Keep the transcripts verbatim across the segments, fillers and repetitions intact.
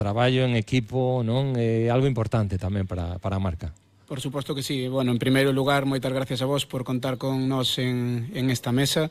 traballo en equipo, non? É algo importante tamén para, para a marca. Por suposto que sí. Bueno, en primeiro lugar, moitas gracias a vos por contar con nós en, en esta mesa.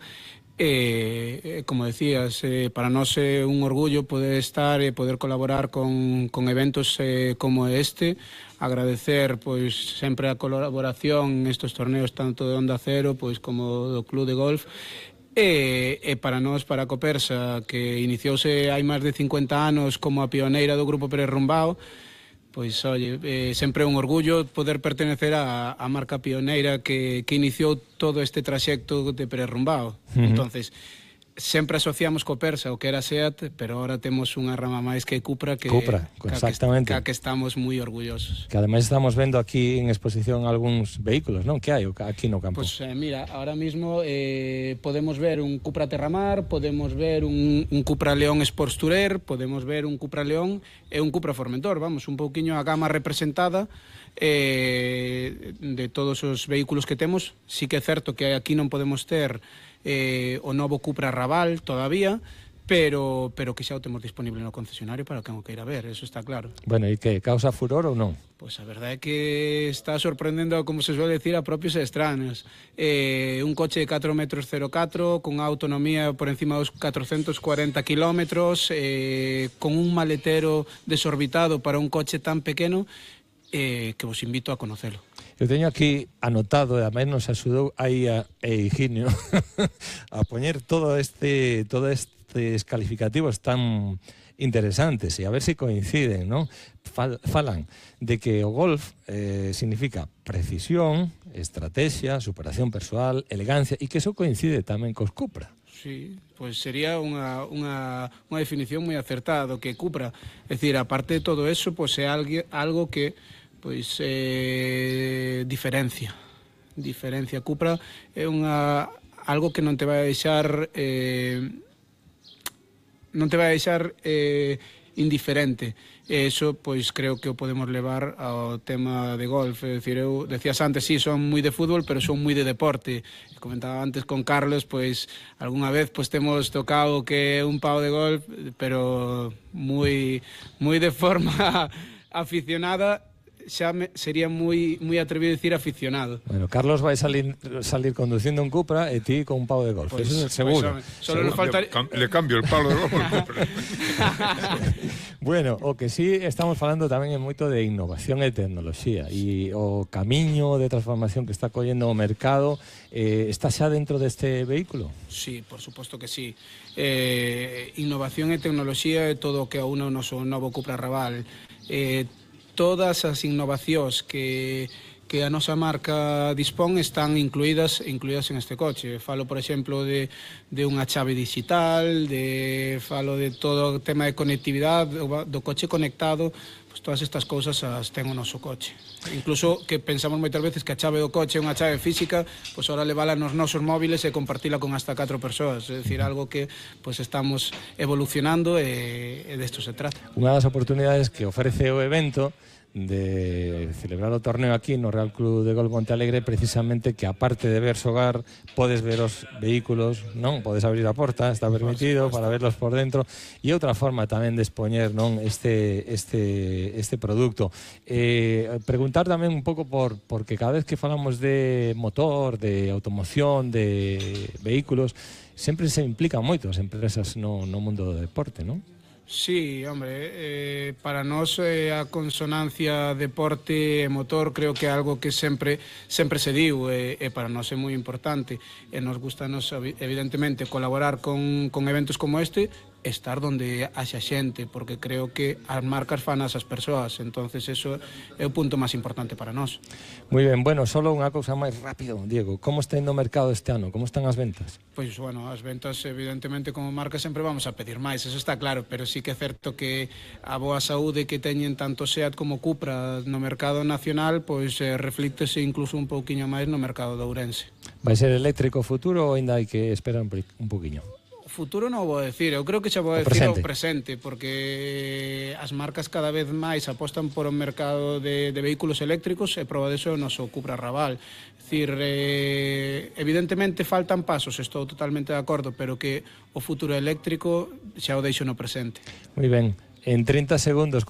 Eh, como decías, eh, para nós é un orgullo poder estar e poder colaborar con, con eventos eh, como este. Agradecer pois sempre a colaboración nestes torneos tanto de Onda Cero pois como do Club de Golf. E, e para nós, para a Copersa, que iniciouse hai máis de cincuenta anos como a pioneira do Grupo Pérez Rumbao, pois, oye, eh, sempre é un orgullo poder pertenecer á, á marca pioneira que, que iniciou todo este traxecto de Pérez Rumbao. Uh-huh. Entonces, sempre asociamos co Persa o que era SEAT, pero ahora temos unha rama máis que Cupra que, Cupra, exactamente. Que, que estamos moi orgullosos. Que ademais estamos vendo aquí en exposición algúns vehículos, non? Que hai aquí no campo? Pois pues, eh, mira, ahora mismo eh, podemos ver un Cupra Terramar, podemos ver un, un Cupra León Sports Tourer, podemos ver un Cupra León e un Cupra Formentor, vamos, un pouquiño a gama representada eh, de todos os vehículos que temos. Sí que é certo que aquí non podemos ter Eh, o novo Cupra Raval todavía, pero, pero que xa o temos disponible no concesionario para quen o queira ver, eso está claro. Bueno, e que causa furor ou non? Pois a verdade é que está sorprendendo, como se suele decir, a propios extraños. Eh, un coche de catro metros cero catro, con autonomía por encima dos catrocentos cuarenta kilómetros, eh, con un maletero desorbitado para un coche tan pequeno, eh, que vos invito a conocelo. Eu teño aquí anotado, e a menos nos axudou aí a Higinio a poñer todo este, todo estes calificativos tan interesantes e a ver se coinciden, non? Falan de que o Golf eh, significa precisión, estrategia, superación persoal, elegancia, e que eso coincide tamén cos Cupra. Sí, pois sería unha, unha, unha definición moi acertada do que Cupra. É dicir, aparte de todo eso, pois é algo, algo que pois eh, diferencia diferencia Cupra é unha algo que non te vai a deixar eh, non te vai a deixar eh, indiferente, e eso pois creo que o podemos levar ao tema de golf. É dicir, eu decías antes, sí, son moi de fútbol, pero son moi de deporte. Comentaba antes con Carlos, pois algunha vez pois temos tocado que é un pau de golf, pero moi moi de forma aficionada. Xa me, sería moi moi atrevido decir aficionado. Bueno, Carlos vai salir salir conducindo un Cupra e ti con un pau de golf, pues, eso é seguro. Pues, solo nos falta... le, le cambio el palo de golf. Bueno, o que sí estamos falando tamén é moito de innovación e tecnoloxía, e o camiño de transformación que está collendo o mercado eh, está xa dentro deste vehículo? Sí, por suposto que sí. Eh, innovación e tecnoloxía é todo o que aúna o noso novo Cupra Raval. Eh, todas as innovacións que, que a nosa marca dispón están incluídas incluídas en este coche. Falo, por exemplo, de, de unha chave digital, de falo de todo o tema de conectividade, do coche conectado, pues todas estas cousas as ten o noso coche. Incluso que pensamos moitas veces que a chave do coche é unha chave física, pois ahora levala nos nosos móviles e compartila con hasta catro persoas, é dicir, algo que pues estamos evolucionando e, e desto se trata. Unha das oportunidades que ofrece o evento de celebrar o torneo aquí no Real Club de Golf Monte Alegre, precisamente que aparte de ver xogar, podes ver os vehículos, non? Podes abrir a porta, está permitido para verlos por dentro, e outra forma tamén de expoñer, non, este este este produto. Eh, preguntar tamén un pouco por porque cada vez que falamos de motor, de automoción, de vehículos, sempre se implican moito as empresas no, no mundo do deporte, non? Sí, hombre, eh, para nós eh, a consonancia deporte e motor creo que é algo que sempre sempre se diu e, e para nós é moi importante, e nos gusta nos, evidentemente colaborar con, con eventos como este, estar donde haxa xente, porque creo que as marcas fan as persoas, entonces eso é o punto máis importante para nós. Moi ben, bueno, solo unha cousa máis rápido, Diego, como está indo o mercado este ano? Como están as ventas? Pois, bueno, as ventas evidentemente como marca sempre vamos a pedir máis, eso está claro, pero sí que é certo que a boa saúde que teñen tanto SEAT como Cupra no mercado nacional, pois eh, reflíctese incluso un pouquiño máis no mercado de Ourense. Vai ser eléctrico futuro ou ainda hai que esperar un pouquiño? Futuro non vou decir, eu creo que xa vou decir o presente, porque as marcas cada vez máis apostan por un mercado de, de vehículos eléctricos e proba deso o noso Cupra Raval. É dicir, eh, evidentemente faltan pasos, estou totalmente de acordo, pero que o futuro eléctrico xa o deixo no presente. Moi ben, en treinta segundos